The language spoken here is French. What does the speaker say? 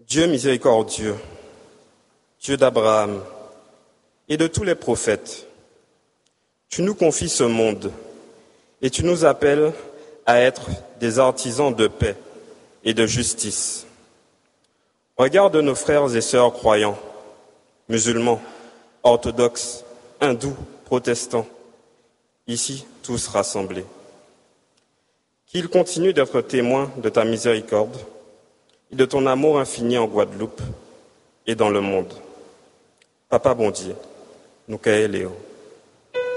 Dieu miséricordieux, Dieu d'Abraham et de tous les prophètes, tu nous confies ce monde et tu nous appelles à être des artisans de paix et de justice. Regarde nos frères et sœurs croyants, musulmans, orthodoxes, hindous, protestants, ici tous rassemblés. Qu'ils continuent d'être témoins de ta miséricorde et de ton amour infini en Guadeloupe et dans le monde. Papa bon Dieu, nous caillons Léo.